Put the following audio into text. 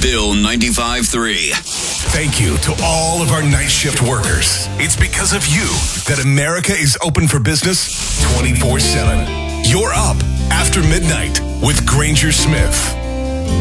Bill 95.3. Thank you to all of our night shift workers. It's because of you that America is open for business 24/7. You're up after midnight with Granger Smith.